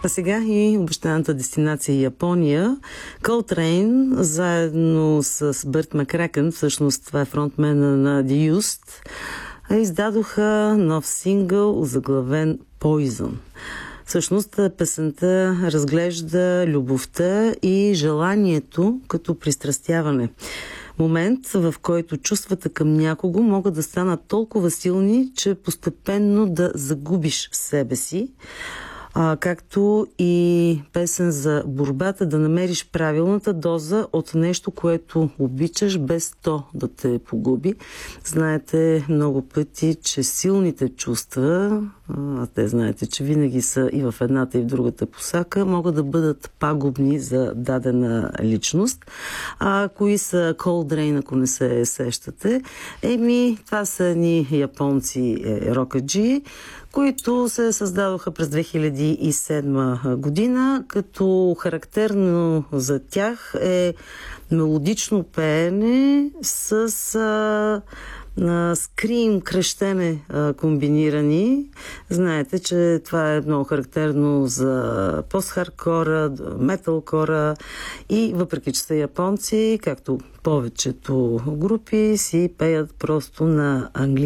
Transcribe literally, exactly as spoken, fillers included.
А сега и обещаната дестинация Япония. Coltrane, заедно с Бърт Макракън, всъщност това е фронтмена на The Used, издадоха нов сингъл, озаглавен Poison. Всъщност песента разглежда любовта и желанието като пристрастяване. Момент, в който чувствата към някого могат да станат толкова силни, че постепенно да загубиш себе си. А, както и песен за борбата да намериш правилната доза от нещо, което обичаш, без то да те погуби. Знаете много пъти, че силните чувства, а те знаете, че винаги са и в едната и в другата посока, могат да бъдат пагубни за дадена личност. А кои са Coltrane, ако не се сещате? Еми, това са едни японци е, рокаджи, които се създадоха през две хиляди и седма година, като характерно за тях е мелодично пеене с а, а, скрим, крещене а, комбинирани. Знаете, че това е много характерно за пост-хардкора, металкора и въпреки, че са японци, както повечето групи, си пеят просто на английски.